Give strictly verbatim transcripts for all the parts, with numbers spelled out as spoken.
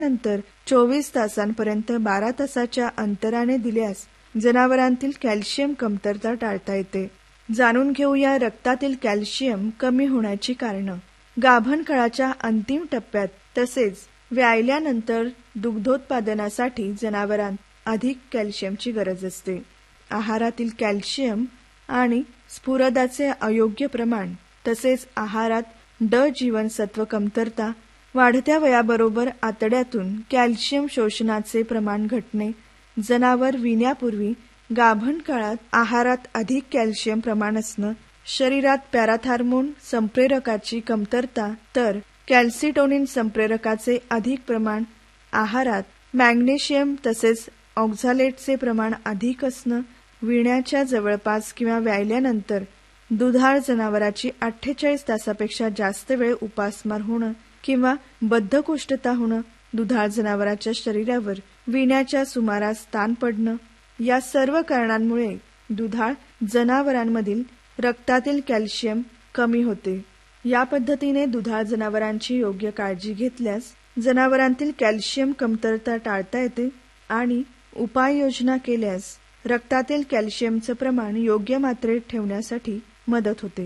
नंतर चोवीस तासांपर्यंत बारा तासाच्या अंतराने दिल्यास जनावरांतील कॅल्शियम कमतरता टाळता येते. जाणून घेऊया रक्तातील कॅल्शियम कमी होण्याची कारणं. गाभण काळाच्या अंतिम टप्प्यात तसेच व्यायल्यानंतर दुग्धोत्पादनासाठी जनावरांत अधिक कॅल्शियमची गरज असते. आहारातील कॅल्शियम आणि स्फुरदाचे अयोग्य प्रमाण तसेच आहारात ड जीवनसत्व कमतरता, वाढत्या वयाबरोबर आतड्यातून कॅल्शियम शोषणाचे प्रमाण घटणे, जनावर विण्यापूर्वी गाभण काळात आहारात अधिक कॅल्शियम प्रमाण असणं, शरीरात पॅराथॉर्मोन संप्रेरकाची कमतरता तर कॅल्सिटोनिन संप्रेरकाचे अधिक प्रमाण, आहारात मॅग्नेशियम तसेच ऑक्झालेटचे प्रमाण अधिक असणं, विण्याच्या जवळपास किंवा व्यायल्यानंतर दुधाळ जनावराची अठ्ठेचाळीस तासापेक्षा जास्त वेळ उपासमार होणं किंवा बद्धकोष्ठता होणं, दुधाळ जनावराच्या शरीरावर विण्याच्या सुमारास ताण पडणं, या सर्व कारणांमुळे दुधाळ जनावरांमधील रक्तातील कॅल्शियम कमी होते. या पद्धतीने दुधाळ जनावरांची योग्य काळजी घेतल्यास जनावरांतील कॅल्शियम कमतरता टाळता येते आणि उपाययोजना केल्यास रक्तातील कॅल्शियमचं प्रमाण योग्य मात्रेत ठेवण्यासाठी मदत होते.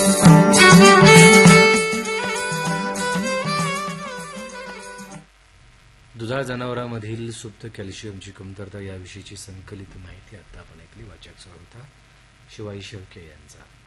दुधाळ जनावरांमधील सुप्त कॅल्शियमची कमतरता याविषयीची संकलित माहिती आता आपण ऐकली. वाचक होता शिवाई शेळके यांचा.